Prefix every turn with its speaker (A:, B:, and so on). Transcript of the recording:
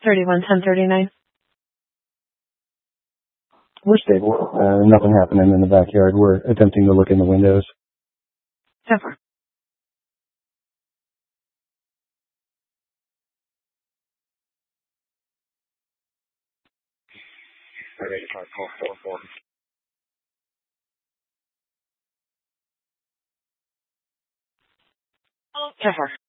A: 311039.
B: We're stable. Nothing happening in the backyard. We're attempting to look in the windows.
A: 10-4. Call 10-4.